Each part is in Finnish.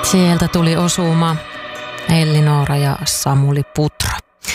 Sieltä tuli osuma Elli-Noora ja Samuli Putra.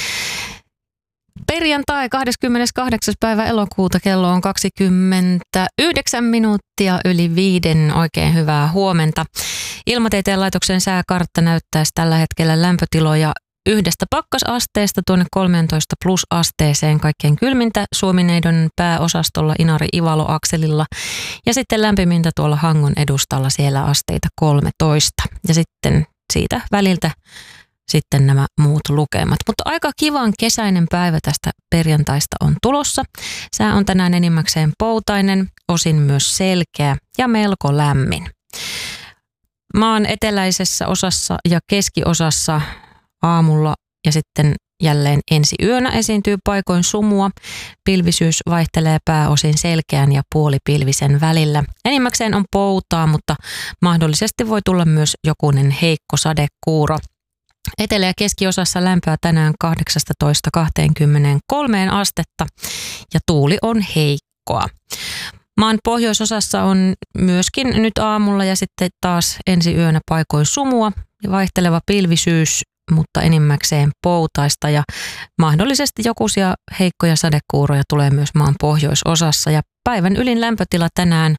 Perjantai 28. päivä elokuuta, kello on 29 minuuttia yli 5. Oikein hyvää huomenta. Ilmatieteen laitoksen sääkartta näyttäisi tällä hetkellä lämpötiloja 1 pakkasasteesta tuonne 13 plusasteeseen, kaikkein kylmintä Suomineidon pääosastolla Inari-Ivalo-akselilla ja sitten lämpimintä tuolla Hangon edustalla, siellä asteita 13 ja sitten siitä väliltä sitten nämä muut lukemat. Mutta aika kivan kesäinen päivä tästä perjantaista on tulossa. Sää on tänään enimmäkseen poutainen, osin myös selkeä ja melko lämmin. Maan eteläisessä osassa ja keskiosassa aamulla ja sitten jälleen ensi yönä esiintyy paikoin sumua. Pilvisyys vaihtelee pääosin selkeän ja puolipilvisen välillä. Enimmäkseen on poutaa, mutta mahdollisesti voi tulla myös jokunen heikko sadekuuro. Etelä- ja keskiosassa lämpöä tänään 18-23 astetta ja tuuli on heikkoa. Maan pohjoisosassa on myöskin nyt aamulla ja sitten taas ensi yönä paikoin sumua ja vaihteleva pilvisyys, mutta enimmäkseen poutaista ja mahdollisesti jokuisia heikkoja sadekuuroja tulee myös maan pohjoisosassa ja päivän ylin lämpötila tänään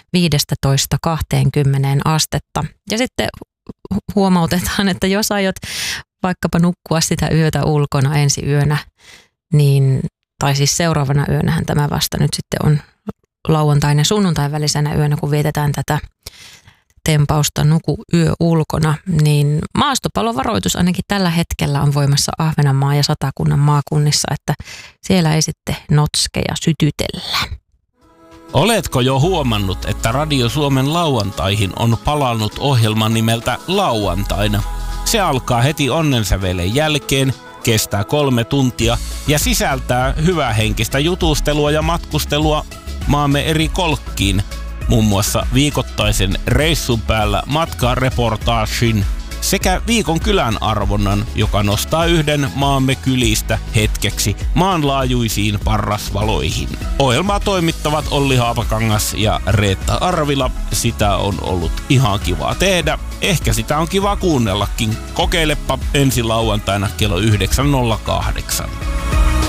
15-20 astetta. Ja sitten huomautetaan, että jos aiot vaikkapa nukkua sitä yötä ulkona ensi yönä, niin, tai siis seuraavana yönähän tämä vasta nyt sitten on lauantain ja sunnuntain välisenä yönä, kun vietetään tätä tempausta nuku yö ulkona, niin maastopalovaroitus ainakin tällä hetkellä on voimassa Ahvenanmaan ja Satakunnan maakunnissa, että siellä ei sitten notskeja sytytellä. Oletko jo huomannut, että Radio Suomen lauantaihin on palannut ohjelman nimeltä Lauantaina? Se alkaa heti onnensävelen jälkeen, kestää 3 tuntia ja sisältää hyvähenkistä jutustelua ja matkustelua maamme eri kolkkiin. Muun muassa viikoittaisen reissun päällä matkareportaagin sekä viikon kylän arvonnan, joka nostaa yhden maamme kylistä hetkeksi maanlaajuisiin parrasvaloihin. Ohjelmaa toimittavat Olli Haapakangas ja Reetta Arvila. Sitä on ollut ihan kiva tehdä. Ehkä sitä on kiva kuunnellakin. Kokeilepa ensi lauantaina kello 9.08.